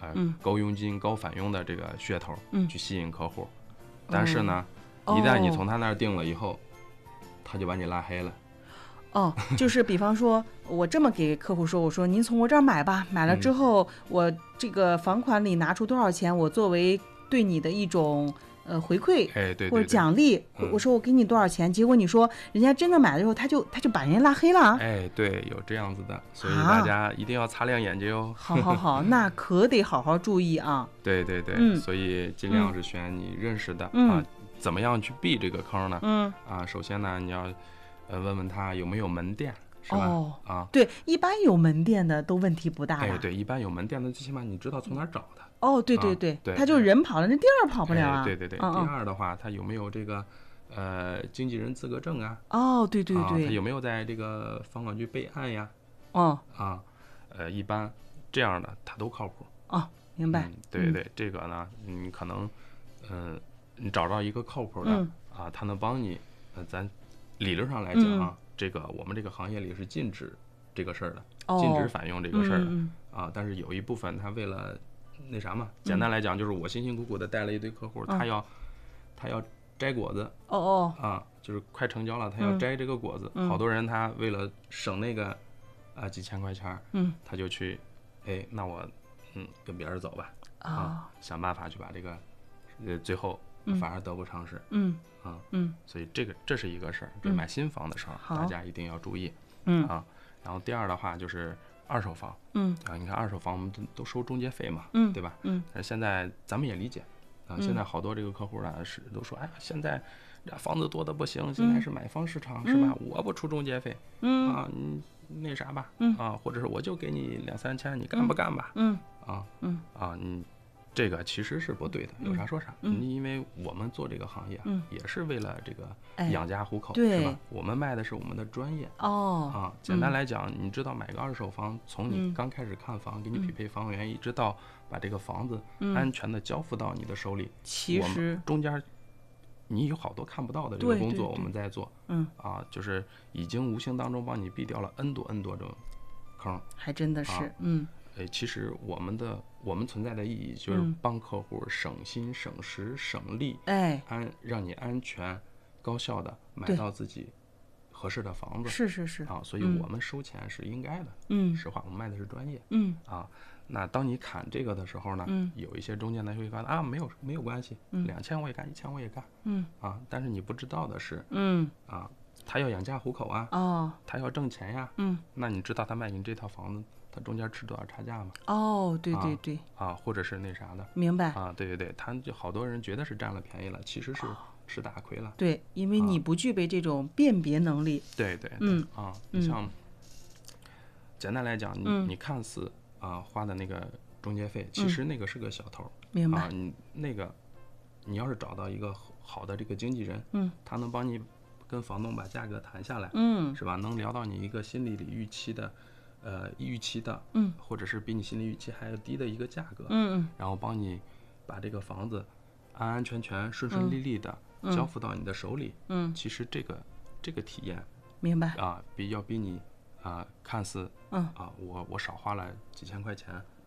高佣金、高返佣的这个噱头去吸引客户。但是呢，一旦你从他那儿定了以后，他就把你拉黑了。 就是比方说我这么给客户说，我说您从我这儿买吧，买了之后我这个房款里拿出多少钱，我作为对你的一种回馈， 对， 或者奖励，我说我给你多少钱，结果你说人家真的买了之后，他就把人家拉黑了。 对，有这样子的，所以大家一定要擦亮眼睛哟。 好，那可得好好注意啊。 对，所以尽量是选你认识的怎么样去避这个坑呢？首先呢，你要问问他有没有门店，是吧？ 对，一般有门店的都问题不大吧？ 对，一般有门店的，最起码你知道从哪儿找他。 对，他就人跑了，那地儿跑不了啊。 对。第二的话，他有没有这个经纪人资格证啊？ 对， 他有没有在这个房管局备案呀？一般这样的他都靠谱。 明白。 对，这个呢，你可能你找到一个靠谱的他能帮你。咱理论上来讲这个我们这个行业里是禁止这个事儿的，禁止返佣这个事儿的但是有一部分他为了那啥嘛，简单来讲就是我辛辛苦苦的带了一堆客户，他要摘果子就是快成交了，他要摘这个果子，好多人他为了省那个几千块钱他就去那我跟别人走吧想办法去把这个最后反而得不偿失。所以这是一个事儿，这买新房的时候大家一定要注意然后第二的话就是二手房你看二手房我们都收中介费嘛对吧但是现在咱们也理解现在好多这个客户都说现在房子多的不行，现在是买方市场是吧？我不出中介费你那啥吧或者是我就给你2-3千，你干不干吧你这个其实是不对的，有啥说啥因为我们做这个行业也是为了这个养家糊口是吧？我们卖的是我们的专业简单来讲你知道买个二手房，从你刚开始看房给你匹配房源一直到把这个房子安全的交付到你的手里， 其实中间你有好多看不到的这个工作我们在做就是已经无形当中帮你避掉了 N 多这种坑， 还真的是其实我们存在的意义就是帮客户省心省时省力让你安全高效的买到自己合适的房子， 是所以我们收钱是应该的实话我们卖的是专业那当你砍这个的时候呢有一些中间呢会告诉没有关系2000我也干1000我也干但是你不知道的是他要养家糊口他要挣钱呀那你知道他卖你这套房子他中间吃多少差价吗？ 对或者是那啥的， 明白对，他就好多人觉得是占了便宜了，其实是大亏了。 对，因为你不具备这种辨别能力。 对，你像简单来讲，你看似花的那个中介费，其实那个是个小头， 明白？ 你要是找到一个好的这个经纪人，他能帮你跟房东把价格谈下来，是吧？能聊到你一个心理里预期的。或者是比你心理预期还要低的一个价格，然后帮你把这个房子安安全全、顺顺利利的交付到你的手里，其实这个体验， 明白比你看似我少花了几千块钱，